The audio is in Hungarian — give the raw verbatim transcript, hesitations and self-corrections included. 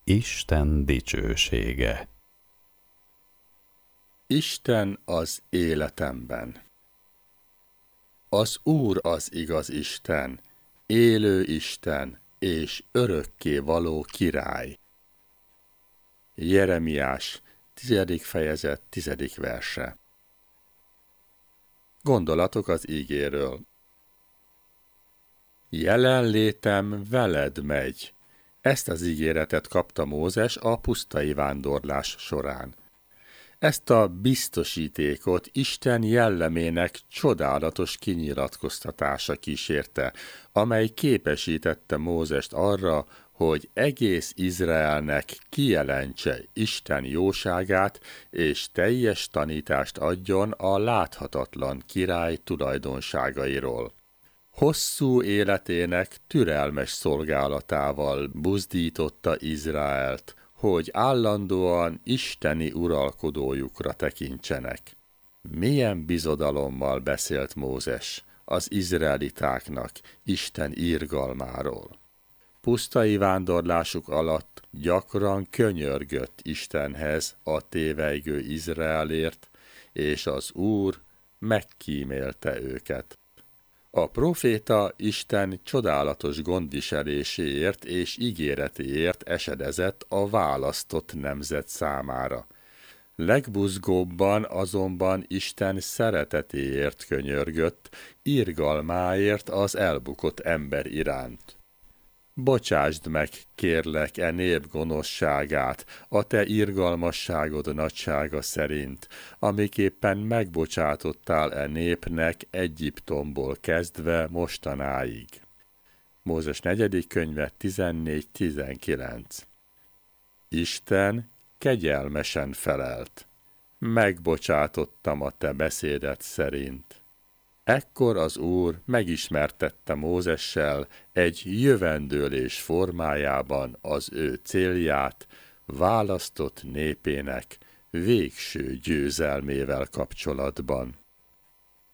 Isten dicsősége. Isten az életemben. Az Úr az igaz Isten, élő Isten és örökké való király. Jeremiás, tizedik fejezet, tizedik verse. Gondolatok az ígéről. Jelenlétem veled megy. Ezt az ígéretet kapta Mózes a pusztai vándorlás során. Ezt a biztosítékot Isten jellemének csodálatos kinyilatkoztatása kísérte, amely képesítette Mózest arra, hogy egész Izraelnek kijelentse Isten jóságát, és teljes tanítást adjon a láthatatlan király tulajdonságairól. Hosszú életének türelmes szolgálatával buzdította Izraelt, hogy állandóan isteni uralkodójukra tekintsenek. Milyen bizodalommal beszélt Mózes az izraelitáknak Isten irgalmáról. Pusztai vándorlásuk alatt gyakran könyörgött Istenhez a tévejgő Izraelért, és az Úr megkímélte őket. A proféta Isten csodálatos gondviseléséért és ígéretéért esedezett a választott nemzet számára. Legbuzgóbban azonban Isten szeretetéért könyörgött, irgalmáért az elbukott ember iránt. Bocsásd meg, kérlek, e nép gonoszságát, a te irgalmasságod nagysága szerint, amiképpen megbocsátottál e népnek Egyiptomból kezdve mostanáig. Mózes negyedik könyve tizennégy tizenkilenc. Isten kegyelmesen felelt. Megbocsátottam a te beszédet szerint. Ekkor az Úr megismertette Mózessel egy jövendőlés formájában az ő célját, választott népének végső győzelmével kapcsolatban.